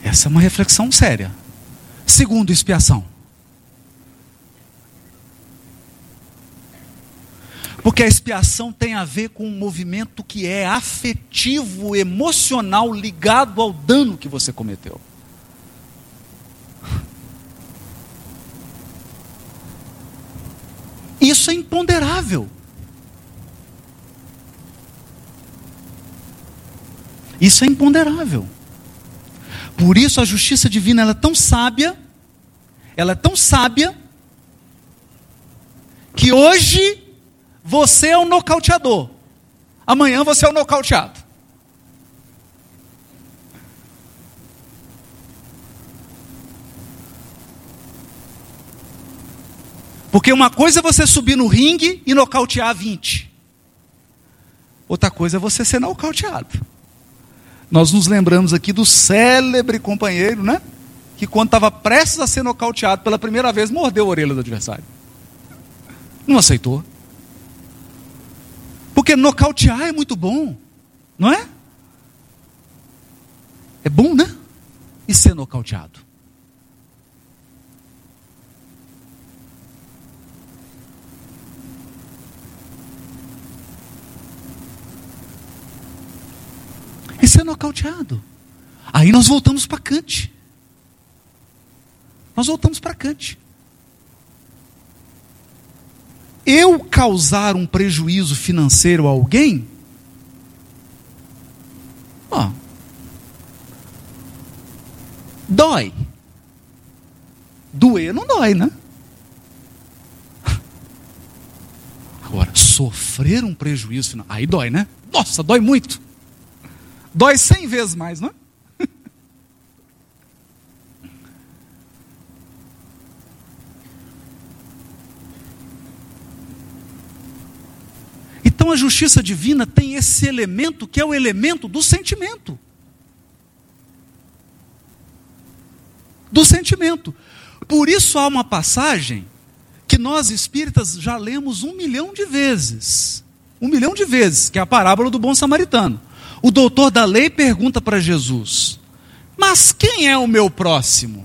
Essa é uma reflexão séria. Segundo, expiação. Porque a expiação tem a ver com um movimento que é afetivo, emocional, ligado ao dano que você cometeu. Isso é imponderável. Isso é imponderável. Por isso a justiça divina ela é tão sábia, que hoje você é o nocauteador, amanhã você é o nocauteado. Porque uma coisa é você subir no ringue e nocautear 20. Outra coisa é você ser nocauteado. Nós nos lembramos aqui do célebre companheiro, né? Que quando estava prestes a ser nocauteado pela primeira vez, mordeu a orelha do adversário. Não aceitou. Porque nocautear é muito bom, não é? É bom, né? E ser nocauteado. E ser nocauteado. Aí nós voltamos para Kant. Eu causar um prejuízo financeiro a alguém, dói. Doer não dói, né? Agora, sofrer um prejuízo financeiro, aí dói, né? Nossa, dói muito. Dói 100 vezes mais, não é? Então a justiça divina tem esse elemento que é o elemento do sentimento. Do sentimento. Por isso há uma passagem que nós espíritas já lemos 1 milhão de vezes. 1 milhão de vezes, que é a parábola do bom samaritano. O doutor da lei pergunta para Jesus: mas quem é o meu próximo?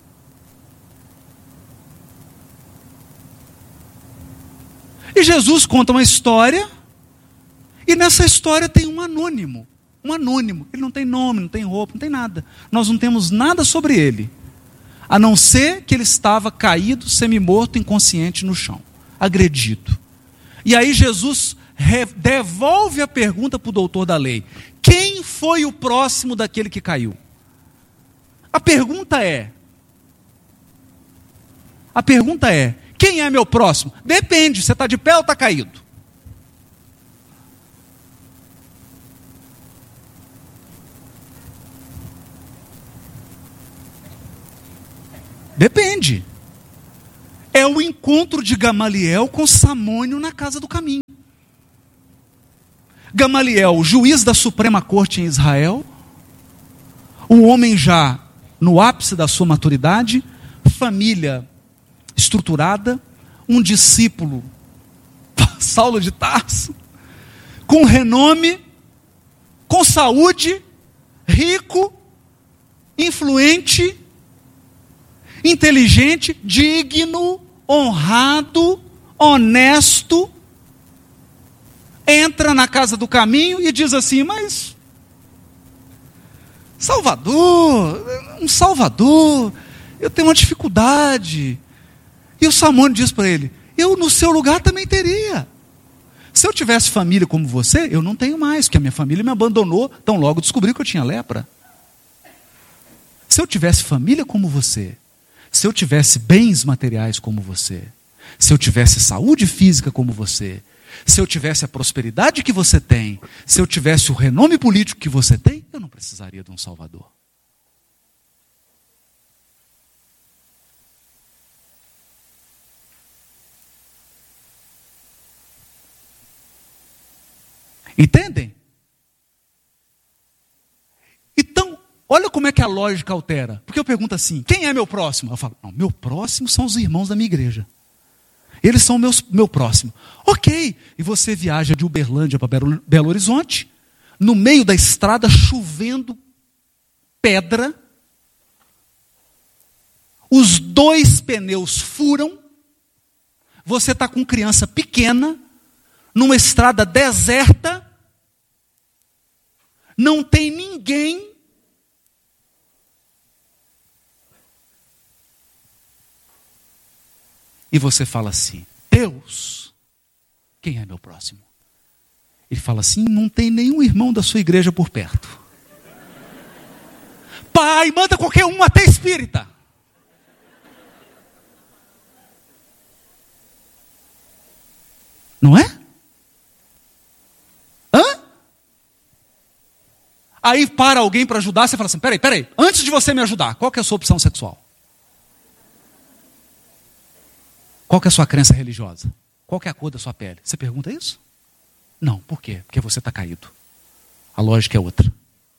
E Jesus conta uma história, e nessa história tem um anônimo. Ele não tem nome, não tem roupa, não tem nada. Nós não temos nada sobre ele, a não ser que ele estava caído, semi-morto, inconsciente no chão, agredido. E aí Jesus devolve a pergunta para o doutor da lei: quem foi o próximo daquele que caiu? A pergunta é, quem é meu próximo? Depende, você está de pé ou está caído? Depende. É o encontro de Gamaliel com Samônio na casa do caminho. Gamaliel, juiz da Suprema Corte em Israel, um homem já no ápice da sua maturidade, família estruturada, um discípulo, Saulo de Tarso, com renome, com saúde, rico, influente, inteligente, digno, honrado, honesto, entra na casa do caminho e diz assim: mas um Salvador, eu tenho uma dificuldade. E o Samônio diz para ele: eu no seu lugar também teria. Se eu tivesse família como você, eu não tenho mais, porque a minha família me abandonou, tão logo descobriu que eu tinha lepra. Se eu tivesse família como você, se eu tivesse bens materiais como você, se eu tivesse saúde física como você, se eu tivesse a prosperidade que você tem, se eu tivesse o renome político que você tem, eu não precisaria de um Salvador. Entendem? Então, olha como é que a lógica altera. Porque eu pergunto assim: quem é meu próximo? Eu falo: não, meu próximo são os irmãos da minha igreja. Eles são meu próximo. Ok. E você viaja de Uberlândia para Belo Horizonte, no meio da estrada, chovendo pedra, os 2 pneus furam, você está com criança pequena, numa estrada deserta, não tem ninguém, e você fala assim: Deus, quem é meu próximo? Ele fala assim: não tem nenhum irmão da sua igreja por perto. Pai, manda qualquer um, até espírita. Não é? Hã? Aí para alguém para ajudar, você fala assim: peraí, antes de você me ajudar, qual que é a sua opção sexual? Qual que é a sua crença religiosa? Qual que é a cor da sua pele? Você pergunta isso? Não, por quê? Porque você está caído. A lógica é outra.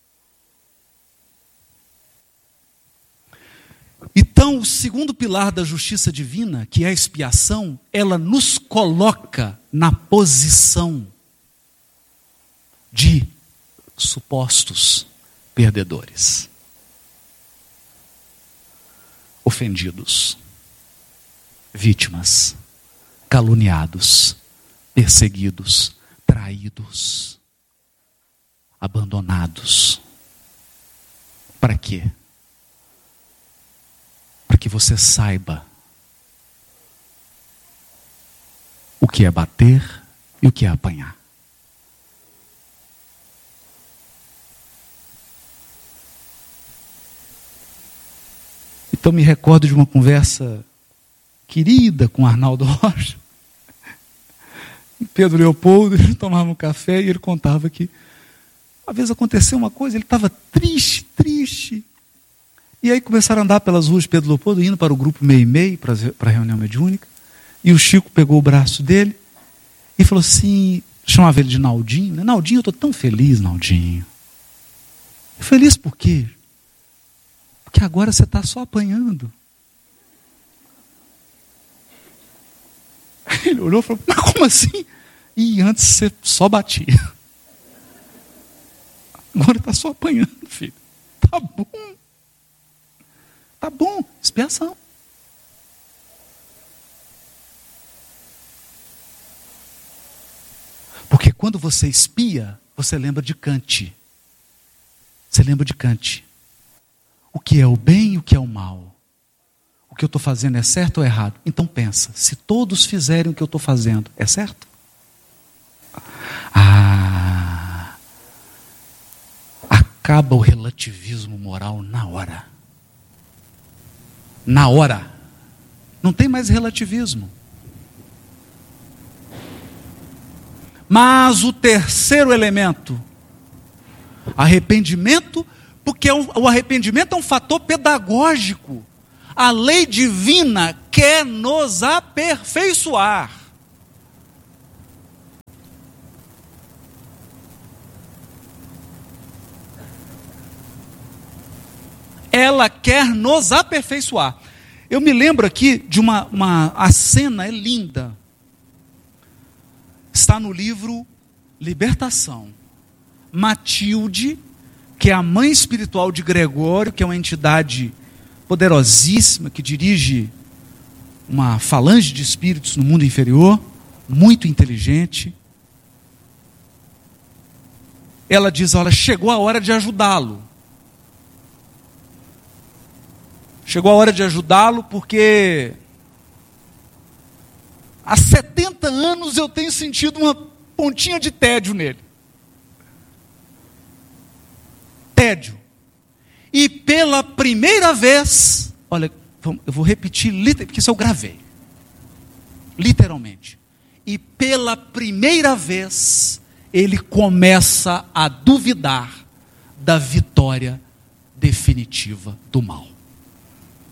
Então, o segundo pilar da justiça divina, que é a expiação, ela nos coloca na posição de supostos perdedores, ofendidos, vítimas, caluniados, perseguidos, traídos, abandonados. Para quê? Para que você saiba o que é bater e o que é apanhar. Então me recordo de uma conversa querida com Arnaldo Rocha. Pedro Leopoldo, ele tomava um café e ele contava que uma vez aconteceu uma coisa, ele estava triste. E aí começaram a andar pelas ruas de Pedro Leopoldo, indo para o grupo Meimei, para a reunião mediúnica. E o Chico pegou o braço dele e falou assim, chamava ele de Naldinho, né? Naldinho, eu estou tão feliz, Naldinho. Feliz por quê? Porque agora você está só apanhando. Ele olhou e falou: mas como assim? E antes você só batia. Agora está só apanhando, filho. Tá bom. Tá bom, expiação. Porque quando você expia, você lembra de Kant. Você lembra de Kant. O que é o bem e o que é o mal. O que eu estou fazendo é certo ou errado? Então pensa, se todos fizerem o que eu estou fazendo, é certo? Acaba o relativismo moral na hora. Na hora. Não tem mais relativismo. Mas o terceiro elemento, arrependimento, porque o arrependimento é um fator pedagógico. A lei divina quer nos aperfeiçoar. Ela quer nos aperfeiçoar. Eu me lembro aqui de a cena é linda. Está no livro Libertação. Matilde, que é a mãe espiritual de Gregório, que é uma entidade poderosíssima, que dirige uma falange de espíritos no mundo inferior, muito inteligente. Ela diz: olha, chegou a hora de ajudá-lo. Chegou a hora de ajudá-lo porque há 70 anos eu tenho sentido uma pontinha de tédio nele. Tédio. E pela primeira vez, olha, eu vou repetir, porque isso eu gravei. Literalmente. E pela primeira vez, ele começa a duvidar da vitória definitiva do mal.